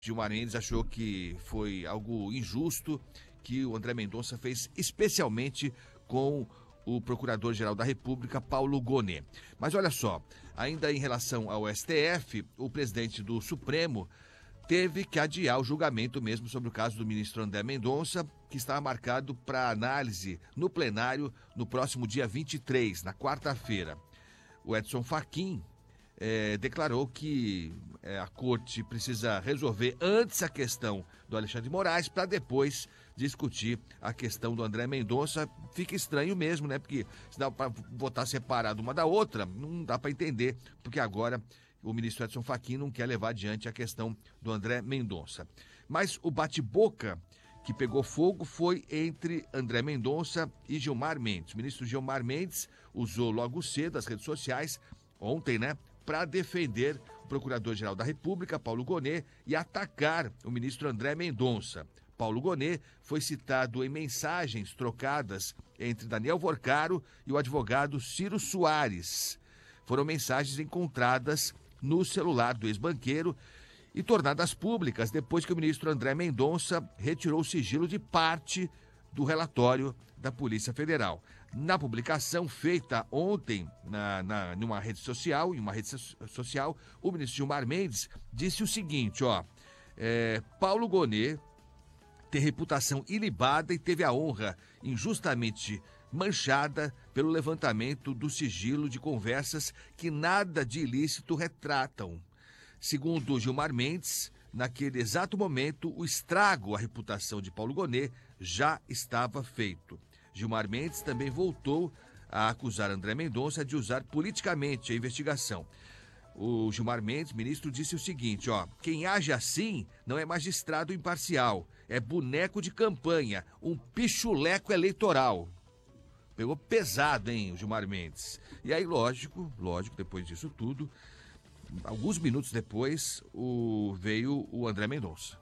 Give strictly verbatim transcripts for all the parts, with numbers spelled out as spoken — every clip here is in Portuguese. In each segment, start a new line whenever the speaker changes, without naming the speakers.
Gilmar Mendes achou que foi algo injusto que o André Mendonça fez, especialmente com o Procurador-Geral da República, Paulo Gonet. Mas olha só, ainda em relação ao S T F, o presidente do Supremo teve que adiar o julgamento mesmo sobre o caso do ministro André Mendonça, que estava marcado para análise no plenário no próximo dia vinte e três, na quarta-feira. O Edson Fachin É, declarou que é, a corte precisa resolver antes a questão do Alexandre de Moraes para depois discutir a questão do André Mendonça. Fica estranho mesmo, né? Porque se dá para votar separado uma da outra, não dá para entender, porque agora o ministro Edson Fachin não quer levar adiante a questão do André Mendonça. Mas o bate-boca que pegou fogo foi entre André Mendonça e Gilmar Mendes. O ministro Gilmar Mendes usou logo cedo as redes sociais, ontem, né, para defender o Procurador-Geral da República, Paulo Gonet, e atacar o ministro André Mendonça. Paulo Gonet foi citado em mensagens trocadas entre Daniel Vorcaro e o advogado Ciro Soares. Foram mensagens encontradas no celular do ex-banqueiro e tornadas públicas depois que o ministro André Mendonça retirou o sigilo de parte do relatório da Polícia Federal. Na publicação feita ontem na, na, numa rede social, em uma rede social, o ministro Gilmar Mendes disse o seguinte, ó, é, Paulo Gonet tem reputação ilibada e teve a honra injustamente manchada pelo levantamento do sigilo de conversas que nada de ilícito retratam. Segundo Gilmar Mendes, naquele exato momento, o estrago à reputação de Paulo Gonet já estava feito. Gilmar Mendes também voltou a acusar André Mendonça de usar politicamente a investigação. O Gilmar Mendes, ministro, disse o seguinte, ó, quem age assim não é magistrado imparcial, é boneco de campanha, um pichuleco eleitoral. Pegou pesado, hein, o Gilmar Mendes. E aí, lógico, lógico, depois disso tudo, alguns minutos depois, o, veio o André Mendonça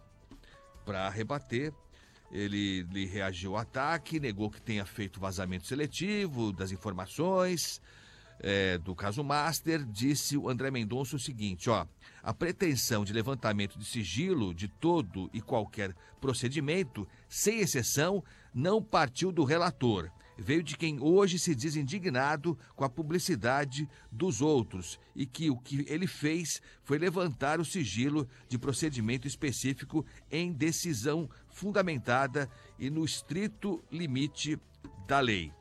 para rebater. Ele, ele reagiu ao ataque, negou que tenha feito vazamento seletivo das informações é, do caso Master. Disse o André Mendonça o seguinte, ó, a pretensão de levantamento de sigilo de todo e qualquer procedimento, sem exceção, não partiu do relator. Veio de quem hoje se diz indignado com a publicidade dos outros e que o que ele fez foi levantar o sigilo de procedimento específico em decisão fundamentada e no estrito limite da lei.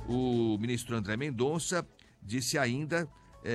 O ministro André Mendonça disse ainda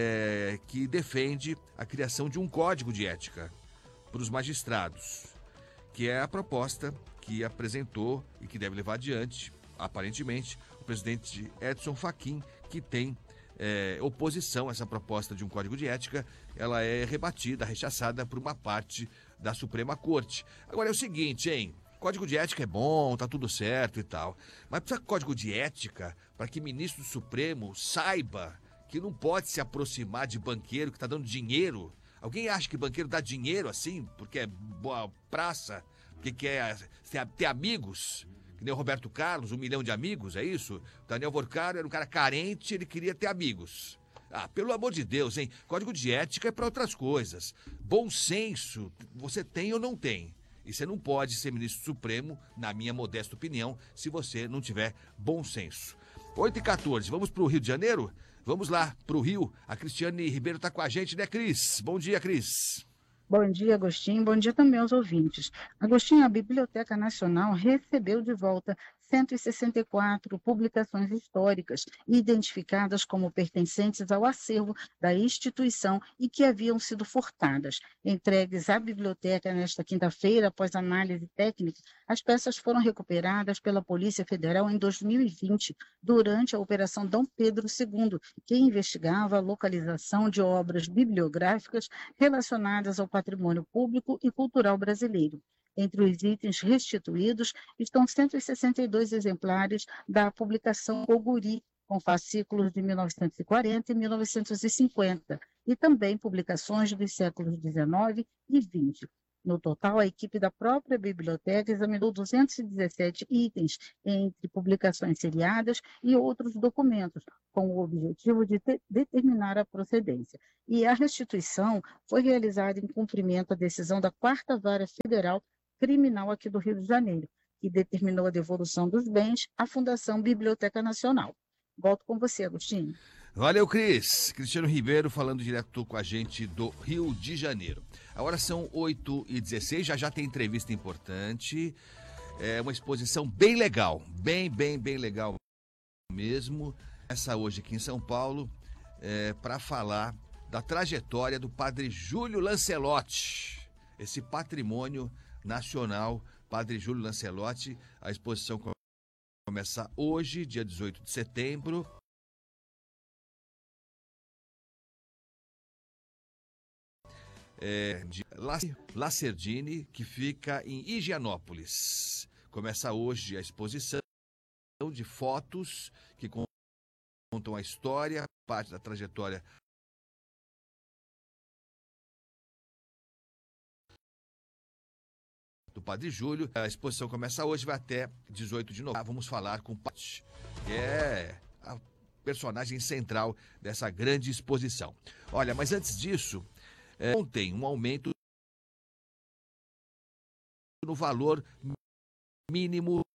é, que defende a criação de um código de ética para os magistrados, que é a proposta que apresentou e que deve levar adiante, aparentemente, o presidente Edson Fachin, que tem é, oposição a essa proposta de um código de ética. Ela é rebatida, rechaçada por uma parte da Suprema Corte. Agora é o seguinte, hein? Código de ética é bom, tá tudo certo e tal, mas precisa de código de ética para que ministro do Supremo saiba que não pode se aproximar de banqueiro que tá dando dinheiro. Alguém acha que banqueiro dá dinheiro assim, porque é boa praça, porque quer ter amigos? Que nem o Roberto Carlos, um milhão de amigos, é isso? O Daniel Vorcaro era um cara carente, ele queria ter amigos. Ah, pelo amor de Deus, hein? Código de ética é para outras coisas. Bom senso, você tem ou não tem? E você não pode ser ministro supremo, na minha modesta opinião, se você não tiver bom senso. oito e quatorze, vamos para o Rio de Janeiro? Vamos lá para o Rio. A Cristiane Ribeiro está com a gente, né, Cris? Bom dia, Cris.
Bom dia, Agostinho. Bom dia também aos ouvintes. Agostinho, a Biblioteca Nacional recebeu de volta cento e sessenta e quatro publicações históricas identificadas como pertencentes ao acervo da instituição e que haviam sido furtadas. Entregues à biblioteca nesta quinta-feira, após análise técnica, as peças foram recuperadas pela Polícia Federal em dois mil e vinte, durante a Operação Dom Pedro segundo, que investigava a localização de obras bibliográficas relacionadas ao patrimônio público e cultural brasileiro. Entre os itens restituídos estão cento e sessenta e dois exemplares da publicação Oguri, com fascículos de mil novecentos e quarenta e mil novecentos e cinquenta, e também publicações dos séculos dezenove e vinte. No total, a equipe da própria biblioteca examinou duzentos e dezessete itens, entre publicações seriadas e outros documentos, com o objetivo de te- determinar a procedência. E a restituição foi realizada em cumprimento à decisão da Quarta Vara Federal Criminal aqui do Rio de Janeiro, que determinou a devolução dos bens à Fundação Biblioteca Nacional. Volto com você, Agostinho.
Valeu, Cris. Cristiano Ribeiro falando direto com a gente do Rio de Janeiro. Agora são oito e dezesseis, já já tem entrevista importante. É uma exposição bem legal, bem, bem, bem legal mesmo. Essa hoje aqui em São Paulo, é, para falar da trajetória do padre Júlio Lancelotti, esse patrimônio nacional, padre Júlio Lancelotti. A exposição começa hoje, dia dezoito de setembro. É, de Lacerdini, que fica em Higienópolis. Começa hoje a exposição de fotos que contam a história, parte da trajetória do Padre Júlio. A exposição começa hoje, vai até dezoito de novembro. Vamos falar com o Padre, que é a personagem central dessa grande exposição. Olha, mas antes disso, é, ontem um aumento no valor mínimo